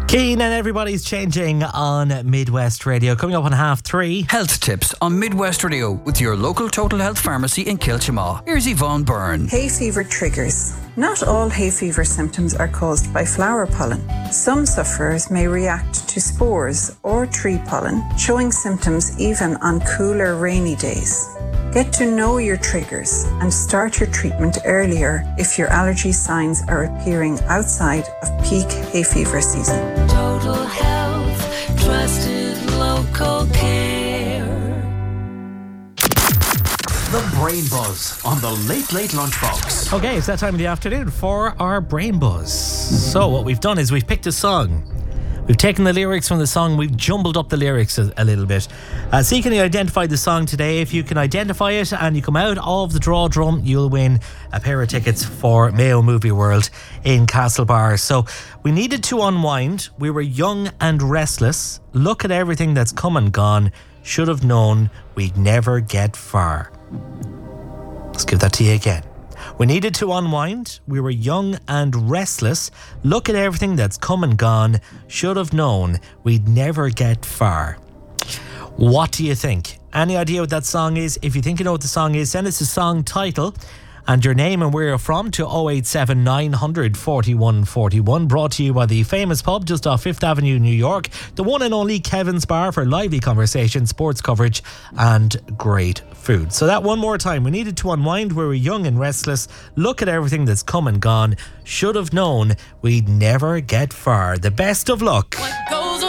Keen and everybody's changing on Midwest Radio. Coming up on 3:30. Health tips on Midwest Radio with your local Total Health pharmacy in Kilchamaw. Here's Yvonne Byrne. Hay fever triggers. Not all hay fever symptoms are caused by flower pollen. Some sufferers may react to spores or tree pollen, showing symptoms even on cooler, rainy days. Get to know your triggers and start your treatment earlier if your allergy signs are appearing outside of peak hay fever season. Total Health, trusted local care. The Brain Buzz on the Late Late Lunchbox. Okay, it's that time of the afternoon for our Brain Buzz. So what we've done is we've picked a song. We've taken the lyrics from the song, we've jumbled up the lyrics a little bit. So you can identify the song today. If you can identify it and you come out of the draw drum, you'll win a pair of tickets for Mayo Movie World in Castlebar. So we needed to unwind. We were young and restless. Look at everything that's come and gone. Should have known we'd never get far. Let's give that to you again. We needed to unwind. We were young and restless. Look at everything that's come and gone. Should have known we'd never get far. What do you think? Any idea what that song is? If you think you know what the song is, send us a song title and your name and where you're from to 087 900 41 41. Brought to you by the famous pub just off 5th Avenue, New York. The one and only Kevin's Bar for lively conversation, sports coverage and great food. So that one more time. We needed to unwind. We were young and restless. Look at everything that's come and gone. Should have known we'd never get far. The best of luck. What goes